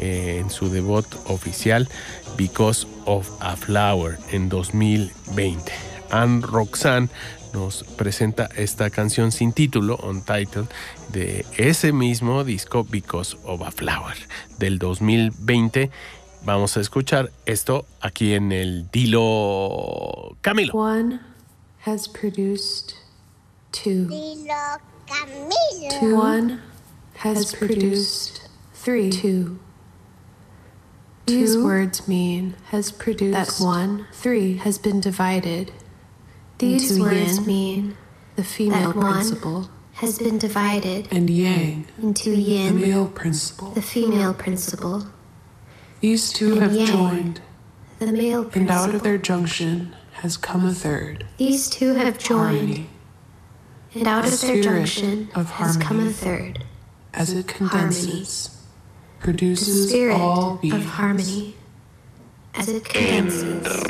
en su debut oficial Because of a Flower en 2020. Anne Roxanne nos presenta esta canción sin título, Untitled, de ese mismo disco Because of a Flower del 2020. Vamos a escuchar esto aquí en el Dilo Camilo. One has produced two. Dilo Camilo. Two. One has produced three. Two. These words mean has produced that one, three has been divided. These words yin, mean the female that one principle, has been divided and yang, into the yin, male principle. the female principle. These two and have yang, joined, the male and principle. out of their junction has come a third. These two have joined, Harmony, and out the of their spirit junction of has come a harmony. third. As it Harmony. condenses, The produces spirit all beings. of harmony, as it condenses,